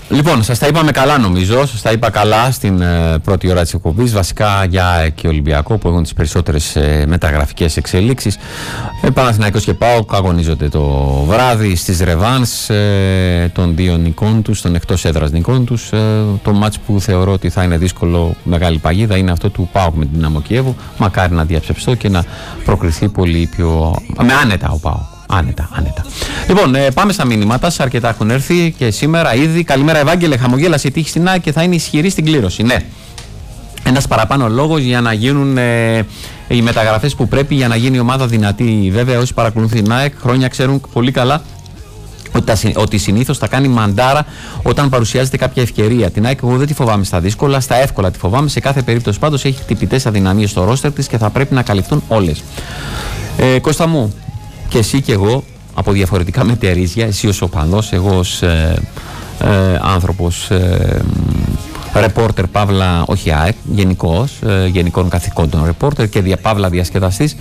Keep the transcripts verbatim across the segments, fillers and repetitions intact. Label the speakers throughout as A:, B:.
A: Λοιπόν, σας τα είπαμε καλά νομίζω, σας τα είπα καλά στην ε, πρώτη ώρα της εκπομπής, βασικά για και Ολυμπιακό που έχουν τις περισσότερες ε, μεταγραφικές εξελίξεις. Ε, Παναθηναϊκός και ΠΑΟΚ αγωνίζονται το βράδυ στις ρεβάνς ε, των δύο νικών τους, των εκτός έδρας νικών τους. Ε, το μάτς που θεωρώ ότι θα είναι δύσκολο, μεγάλη παγίδα, είναι αυτό του ΠΑΟΚ με την Δυναμό Κιέβου. Μακάρι να διαψευστώ και να προκριθεί πολύ πιο με άνετα ο ΠΑΟΚ. Άνετα, άνετα. Λοιπόν, ε, πάμε στα μηνύματα. Αρκετά έχουν έρθει και σήμερα ήδη. Καλημέρα, Ευάγγελε. Χαμογέλασε η τύχη στην ΑΕΚ και θα είναι ισχυρή στην κλήρωση. Ναι. Ένας παραπάνω λόγος για να γίνουν ε, οι μεταγραφές που πρέπει για να γίνει η ομάδα δυνατή. Βέβαια, όσοι παρακολουθούν την ΑΕΚ χρόνια ξέρουν πολύ καλά ότι, ότι συνήθως θα κάνει μαντάρα όταν παρουσιάζεται κάποια ευκαιρία. Την ΑΕΚ εγώ δεν τη φοβάμαι στα δύσκολα, στα εύκολα τη φοβάμαι. Σε κάθε περίπτωση πάντως έχει χτυπητές αδυναμίες στο ρόστερ της και θα πρέπει να καλυφθούν όλες. Ε, Κώστα μου. Και εσύ και εγώ από διαφορετικά μετερίζια, εσύ ως οπαδός, εγώ ως ε, ε, άνθρωπος ε, ρεπόρτερ παύλα, όχι ΑΕΚ, γενικός, ε, γενικών καθηκόντων ρεπόρτερ και δια, παύλα διασκεδαστής,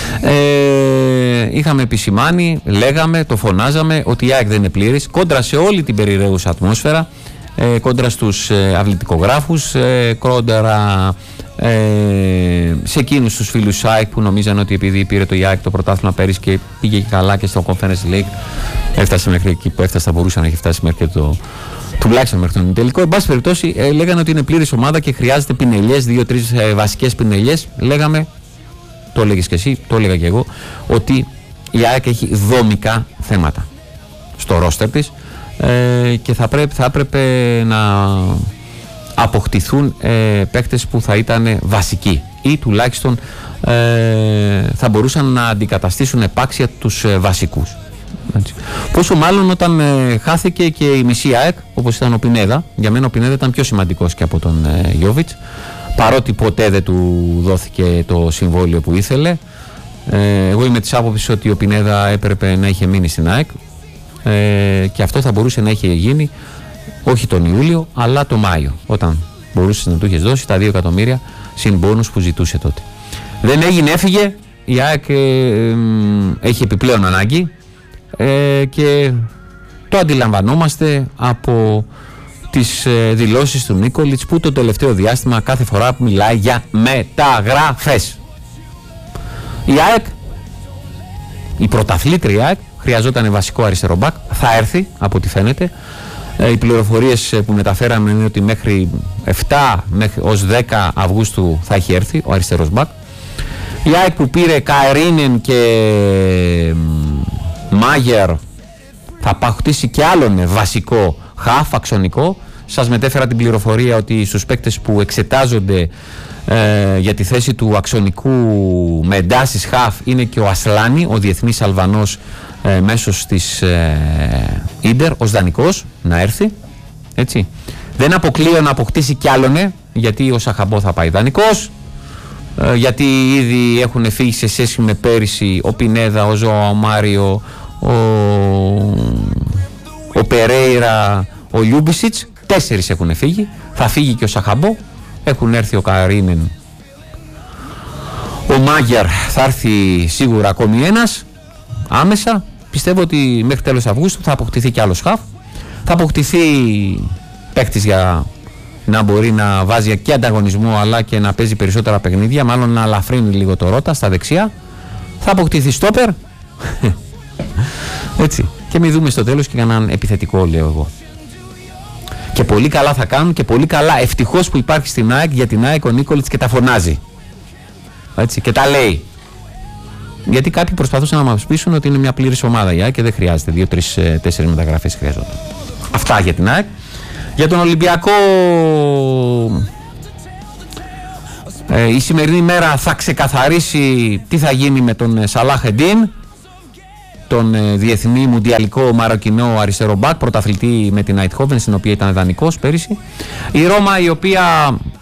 A: ε, είχαμε επισημάνει, λέγαμε, το φωνάζαμε ότι η ΑΕΚ δεν είναι πλήρης, κόντρα σε όλη την περιραίουσα ατμόσφαιρα, ε, κόντρα στους ε, αυλητικογράφους, ε, κόντρα Ε, σε εκείνους τους φίλους ΑΕΚ που νομίζαν ότι επειδή πήρε το ΑΕΚ το πρωτάθλημα πέρυσι και πήγε και καλά και στο Conference League έφτασε μέχρι εκεί που έφτασε, θα μπορούσε να έχει φτάσει μέχρι και το τουλάχιστον μέχρι τον τελικό. Εν πάση περιπτώσει ε, λέγανε ότι είναι πλήρης ομάδα και χρειάζεται πινελιές, δύο-τρεις ε, βασικές πινελιές. Λέγαμε, το έλεγες και εσύ, το έλεγα και εγώ, ότι η ΑΕΚ έχει δομικά θέματα στο ρόστερ της ε, και θα, πρέπει, θα έπρεπε να αποκτηθούν ε, παίκτες που θα ήταν βασικοί ή τουλάχιστον ε, θα μπορούσαν να αντικαταστήσουν επάξια τους ε, βασικούς. Έτσι. Πόσο μάλλον όταν ε, χάθηκε και η μισή ΑΕΚ, όπως ήταν ο Πινέδα. Για μένα ο Πινέδα ήταν πιο σημαντικός και από τον ε, Γιόβιτς, παρότι ποτέ δεν του δόθηκε το συμβόλαιο που ήθελε. Ε, εγώ είμαι της άποψης ότι ο Πινέδα έπρεπε να είχε μείνει στην ΑΕΚ ε, και αυτό θα μπορούσε να είχε γίνει όχι τον Ιούλιο, αλλά τον Μάιο, όταν μπορούσε να του είχε δώσει τα δύο εκατομμύρια συν μπόνους που ζητούσε τότε. Δεν έγινε, έφυγε. Η ΑΕΚ ε, ε, έχει επιπλέον ανάγκη ε, και το αντιλαμβανόμαστε από τις ε, δηλώσεις του Νίκολιτς που το τελευταίο διάστημα κάθε φορά που μιλάει για μεταγραφές. Η ΑΕΚ, η πρωταθλήτρια ΑΕΚ, χρειαζόταν βασικό αριστερό μπακ, θα έρθει από ό,τι φαίνεται. Οι πληροφορίες που μεταφέραμε είναι ότι μέχρι επτά μέχρι ως δέκα Αυγούστου θα έχει έρθει ο αριστερός μπακ. Η ΑΕΚ που πήρε Καερίνεν και Μάγερ θα αποκτήσει και άλλον βασικό χαφ, αξονικό. Σας μετέφερα την πληροφορία ότι στους παίκτες που εξετάζονται ε, για τη θέση του αξονικού με εντάσεις χαφ είναι και ο Ασλάνη, ο διεθνής Αλβανός ε, μέσος της ε, Ίντερ, ως δανεικός, να έρθει. Έτσι. Δεν αποκλείω να αποκτήσει κι άλλον, γιατί ο Σαχαμπό θα πάει δανεικός, ε, γιατί ήδη έχουν φύγει σε σχέση με πέρυσι ο Πινέδα, ο Ζωά, ο Μάριο, ο, ο Περέιρα, ο Λιούμπισιτς. Τέσσερις έχουν φύγει, θα φύγει και ο Σαχαμπό, έχουν έρθει ο Καρίνεν, ο Μάγερ, θα έρθει σίγουρα ακόμη ένας άμεσα. Πιστεύω ότι μέχρι τέλος Αυγούστου θα αποκτηθεί κι άλλος χαφ, θα αποκτηθεί παίκτης για να μπορεί να βάζει και ανταγωνισμό αλλά και να παίζει περισσότερα παιχνίδια, μάλλον να αλαφρύνει λίγο το ρότα στα δεξιά, θα αποκτηθεί στόπερ έτσι, και μην δούμε στο τέλος και κανέναν επιθετικό, λέω εγώ. Και πολύ καλά θα κάνουν και πολύ καλά. Ευτυχώς που υπάρχει στην ΑΕΚ, για την ΑΕΚ ο Νίκολιτς και τα φωνάζει. Έτσι, και τα λέει. Γιατί κάποιοι προσπαθούσαν να μας πείσουν ότι είναι μια πλήρης ομάδα η ΑΕΚ και δεν χρειάζεται. Δύο, τρεις, τέσσερις μεταγραφές χρειάζονται. Αυτά για την ΑΕΚ. Για τον Ολυμπιακό, ε, η σημερινή μέρα θα ξεκαθαρίσει τι θα γίνει με τον Σαλάχ Εντίν, τον ε, διεθνή μουντιαλικό μαροκινό αριστερό μπακ, πρωταθλητή με την Αιτχόβεν, στην οποία ήταν δανεικός πέρυσι. Η Ρώμα, η οποία